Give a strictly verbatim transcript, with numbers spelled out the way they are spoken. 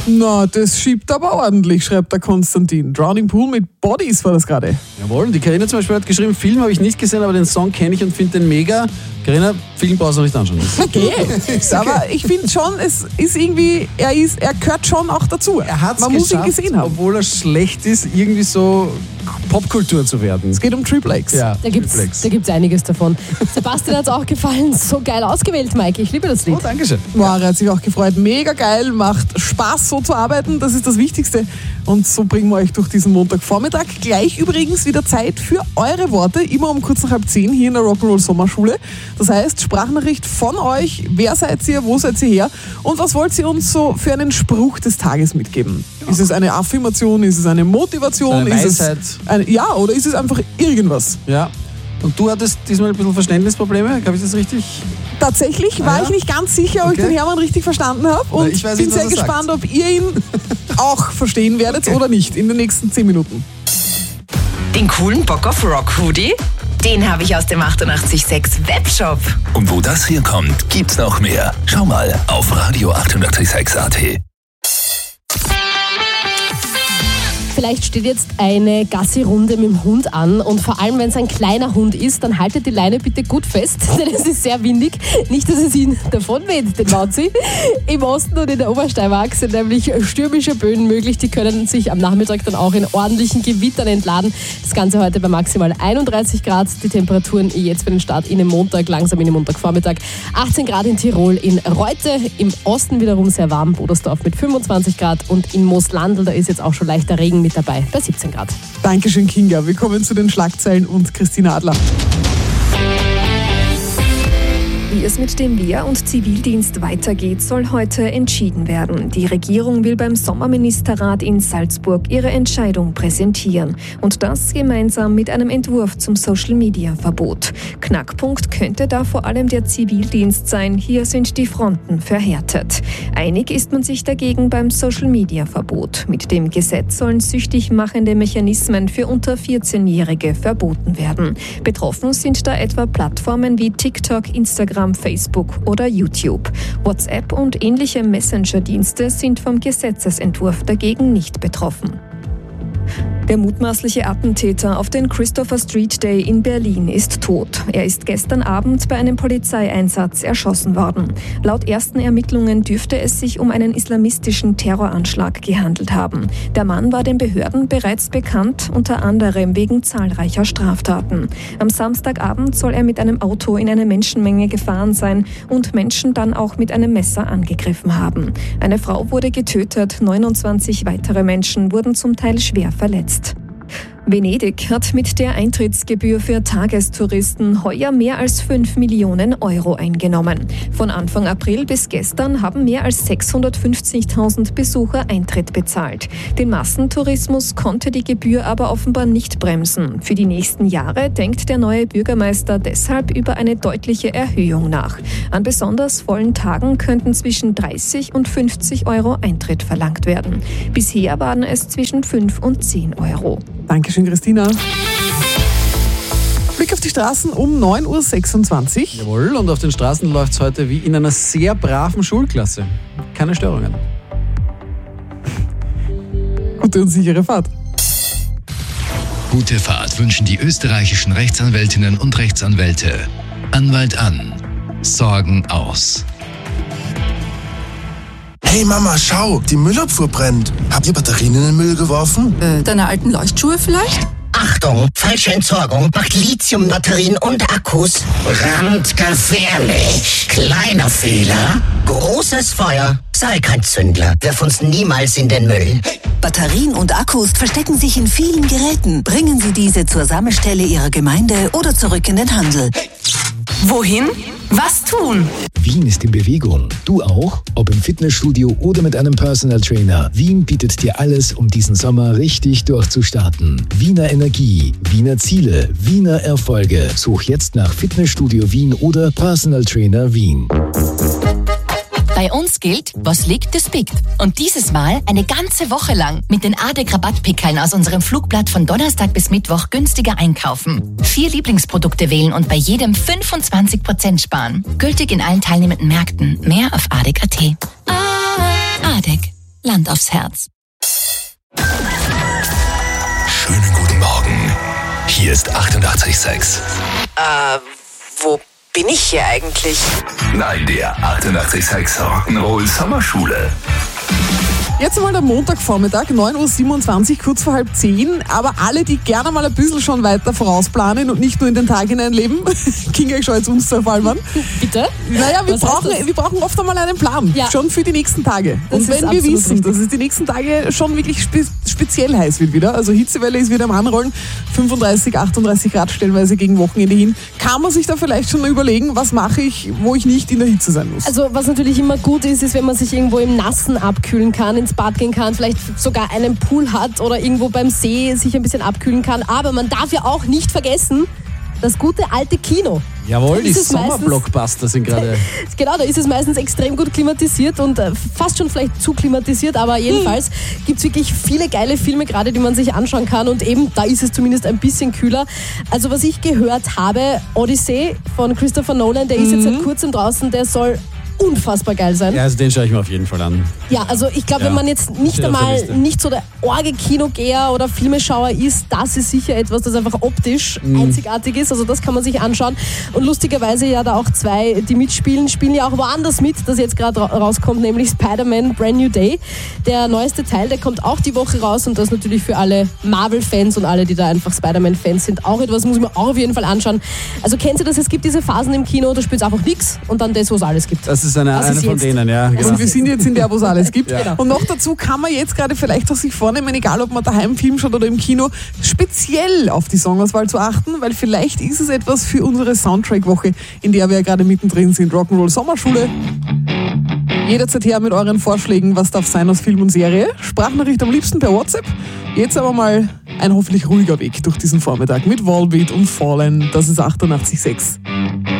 Na, das schiebt aber ordentlich, schreibt der Konstantin. Drowning Pool mit Bodies war das gerade. Jawohl, die Carina zum Beispiel hat geschrieben, Film habe ich nicht gesehen, aber den Song kenne ich und finde den mega. Carina, Film brauchst du nicht anschauen. Okay, aber ich finde schon, es ist irgendwie, er ist, er gehört schon auch dazu. Er hat es Man muss ihn gesehen haben. Obwohl er schlecht ist, irgendwie so Popkultur zu werden. Es geht um Triple X. Ja, Da gibt es einiges davon. Sebastian hat es auch gefallen. So geil ausgewählt, Mike. Ich liebe das Lied. Oh, danke schön. Wow, er hat sich auch gefreut. Mega geil, macht Spaß so zu arbeiten, das ist das Wichtigste. Und so bringen wir euch durch diesen Montagvormittag. Gleich übrigens wieder Zeit für eure Worte, immer um kurz nach halb zehn hier in der Rock'n'Roll Sommerschule. Das heißt, Sprachnachricht von euch, wer seid ihr, wo seid ihr her und was wollt ihr uns so für einen Spruch des Tages mitgeben? Ja. Ist es eine Affirmation, ist es eine Motivation, eine ist Weisheit. es eine, ja, oder ist es einfach irgendwas? Ja. Und du hattest diesmal ein bisschen Verständnisprobleme, habe ich das richtig? Tatsächlich war ah, ja? ich nicht ganz sicher, ob Okay. ich den Hermann richtig verstanden habe. Und ich weiß bin nicht, was sehr er gespannt, sagt. ob ihr ihn auch verstehen werdet Okay. oder nicht in den nächsten zehn Minuten. Den coolen Bock auf Rock Hoodie? Den habe ich aus dem achtundachtzig Komma sechs Webshop. Und wo das hier kommt, gibt's noch mehr. Schau mal auf Radio achtundachtzig Komma sechs Punkt a t. Vielleicht steht jetzt eine Gassi-Runde mit dem Hund an und vor allem, wenn es ein kleiner Hund ist, dann haltet die Leine bitte gut fest, denn es ist sehr windig. Nicht, dass es ihn davon weht, den Mauzi. Im Osten und in der Obersteiermark sind nämlich stürmische Böen möglich. Die können sich am Nachmittag dann auch in ordentlichen Gewittern entladen. Das Ganze heute bei maximal einunddreißig Grad. Die Temperaturen jetzt für den Start in den Montag, langsam in den Montagvormittag. achtzehn Grad in Tirol, in Reute, im Osten wiederum sehr warm. Bodersdorf mit fünfundzwanzig Grad und in Mooslandl, da ist jetzt auch schon leichter Regen mit dabei bei siebzehn Grad. Dankeschön, Kinga. Wir kommen zu den Schlagzeilen und Christina Adler. Wie es mit dem Wehr- und Zivildienst weitergeht, soll heute entschieden werden. Die Regierung will beim Sommerministerrat in Salzburg ihre Entscheidung präsentieren. Und das gemeinsam mit einem Entwurf zum Social-Media-Verbot. Knackpunkt könnte da vor allem der Zivildienst sein. Hier sind die Fronten verhärtet. Einig ist man sich dagegen beim Social-Media-Verbot. Mit dem Gesetz sollen süchtig machende Mechanismen für unter vierzehnjährige verboten werden. Betroffen sind da etwa Plattformen wie TikTok, Instagram, Facebook oder YouTube. WhatsApp und ähnliche Messenger-Dienste sind vom Gesetzesentwurf dagegen nicht betroffen. Der mutmaßliche Attentäter auf den Christopher Street Day in Berlin ist tot. Er ist gestern Abend bei einem Polizeieinsatz erschossen worden. Laut ersten Ermittlungen dürfte es sich um einen islamistischen Terroranschlag gehandelt haben. Der Mann war den Behörden bereits bekannt, unter anderem wegen zahlreicher Straftaten. Am Samstagabend soll er mit einem Auto in eine Menschenmenge gefahren sein und Menschen dann auch mit einem Messer angegriffen haben. Eine Frau wurde getötet, neunundzwanzig weitere Menschen wurden zum Teil schwer verletzt. Venedig hat mit der Eintrittsgebühr für Tagestouristen heuer mehr als fünf Millionen Euro eingenommen. Von Anfang April bis gestern haben mehr als sechshundertfünfzigtausend Besucher Eintritt bezahlt. Den Massentourismus konnte die Gebühr aber offenbar nicht bremsen. Für die nächsten Jahre denkt der neue Bürgermeister deshalb über eine deutliche Erhöhung nach. An besonders vollen Tagen könnten zwischen dreißig und fünfzig Euro Eintritt verlangt werden. Bisher waren es zwischen fünf und zehn Euro. Dankeschön, Christina. Blick auf die Straßen um neun Uhr sechsundzwanzig. Jawohl, und auf den Straßen läuft es heute wie in einer sehr braven Schulklasse. Keine Störungen. Gute und sichere Fahrt. Gute Fahrt wünschen die österreichischen Rechtsanwältinnen und Rechtsanwälte. Anwalt an. Sorgen aus. Hey Mama, schau, die Müllabfuhr brennt. Habt ihr Batterien in den Müll geworfen? Äh, deine alten Leuchtschuhe vielleicht? Achtung, falsche Entsorgung macht Lithiumbatterien und Akkus brandgefährlich. Kleiner Fehler, großes Feuer. Sei kein Zündler, wirf uns niemals in den Müll. Batterien und Akkus verstecken sich in vielen Geräten. Bringen Sie diese zur Sammelstelle Ihrer Gemeinde oder zurück in den Handel. Wohin? Was tun? Wien ist in Bewegung. Du auch? Ob im Fitnessstudio oder mit einem Personal Trainer. Wien bietet dir alles, um diesen Sommer richtig durchzustarten. Wiener Energie, Wiener Ziele, Wiener Erfolge. Such jetzt nach Fitnessstudio Wien oder Personal Trainer Wien. Bei uns gilt, was liegt, das biegt. Und dieses Mal eine ganze Woche lang mit den A D E C-Rabattpickeln aus unserem Flugblatt von Donnerstag bis Mittwoch günstiger einkaufen. Vier Lieblingsprodukte wählen und bei jedem fünfundzwanzig Prozent sparen. Gültig in allen teilnehmenden Märkten. Mehr auf A D E C punkt A T. A D E C. Land aufs Herz. Schönen guten Morgen. Hier ist achtundachtzig Komma sechs. Äh, wo bin ich hier eigentlich? Nein, der achtundachtzig Komma sechs Rock'n'Roll Sommerschule. Jetzt einmal der Montagvormittag, neun Uhr siebenundzwanzig, kurz vor halb zehn. Aber alle, die gerne mal ein bisschen schon weiter vorausplanen und nicht nur in den Tag hineinleben, Kinga, ich schau jetzt uns zur Fall an. Bitte? Naja, wir Was brauchen, heißt das? wir brauchen oft einmal einen Plan, Ja. schon für die nächsten Tage. Das Und ist wenn wir absolut wissen, richtig. dass es die nächsten Tage schon wirklich spe speziell heiß wird wieder, also Hitzewelle ist wieder am Anrollen, fünfunddreißig, achtunddreißig Grad stellenweise gegen Wochenende hin, kann man sich da vielleicht schon mal überlegen, was mache ich, wo ich nicht in der Hitze sein muss. Also was natürlich immer gut ist, ist, wenn man sich irgendwo im Nassen abkühlen kann, ins Bad gehen kann, vielleicht sogar einen Pool hat oder irgendwo beim See sich ein bisschen abkühlen kann. Aber man darf ja auch nicht vergessen, das gute alte Kino. Jawohl, Da die ist es meistens- Sommerblockbuster sind gerade... Genau, da ist es meistens extrem gut klimatisiert und äh, fast schon vielleicht zu klimatisiert, aber jedenfalls gibt es wirklich viele geile Filme gerade, die man sich anschauen kann und eben, da ist es zumindest ein bisschen kühler. Also was ich gehört habe, Odyssey von Christopher Nolan, der ist jetzt seit kurzem draußen, der soll unfassbar geil sein. Ja, also den schaue ich mir auf jeden Fall an. Ja, also ich glaube, Ja, wenn man jetzt nicht steht auf der einmal Liste. nicht so der Orge-Kinogeher oder Filmeschauer ist, das ist sicher etwas, das einfach optisch einzigartig ist. Also das kann man sich anschauen. Und lustigerweise ja da auch zwei, die mitspielen, spielen ja auch woanders mit, das jetzt gerade ra rauskommt, nämlich Spider-Man Brand New Day. Der neueste Teil, der kommt auch die Woche raus und das natürlich für alle Marvel-Fans und alle, die da einfach Spider-Man-Fans sind, auch etwas, muss ich mir auch auf jeden Fall anschauen. Also kennst du das? Es gibt diese Phasen im Kino, da spielt es einfach nichts und dann das, was es alles gibt. Das ist eine, Das eine ist von jetzt. denen, ja. Genau. Und wir sind jetzt in der, wo es alles gibt. Genau. Und noch dazu kann man jetzt gerade vielleicht auch sich vornehmen, egal ob man daheim Film schaut oder im Kino, speziell auf die Songauswahl zu achten, weil vielleicht ist es etwas für unsere Soundtrack-Woche, in der wir ja gerade mittendrin sind. Rock'n'Roll Sommerschule. Jederzeit her mit euren Vorschlägen, was darf sein aus Film und Serie. Sprachnachricht am liebsten per WhatsApp. Jetzt aber mal ein hoffentlich ruhiger Weg durch diesen Vormittag mit Volbeat und Fallen. Das ist achtundachtzig Komma sechs.